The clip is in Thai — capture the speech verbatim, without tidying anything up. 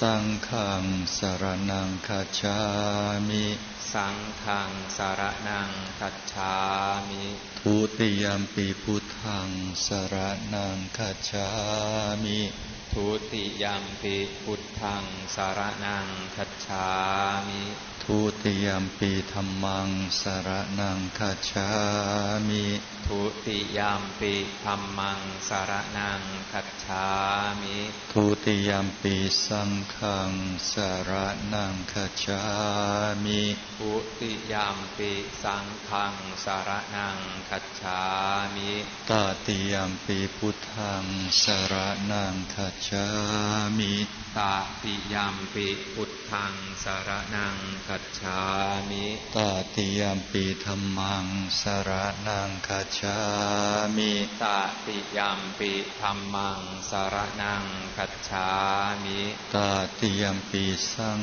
สังฆังสรณังคัจฉามิสังฆังสรณังคัจฉามิทุติยัมปิพุทธังสรณังคัจฉามิทุติยัมปิพุทธังสรณังคัจฉามิทุติยัมปิธัมมังสรณังคัจฉามิทุติยัมปิธัมมังสรณังคัจฉามิทุติยัมปิสังฆังสรณังคัจฉามิทุติยัมปิสังฆังสรณังคัจฉามิตติยัมปิพุทธังสรณังคัจฉามิตติยัมปิพุทธังสรณังคัจฉามิตติยัมปิธัมมังสรณังคัจฉามิตติยัมปิธัมมังสรณังคัจฉามิตติยัมปิสัง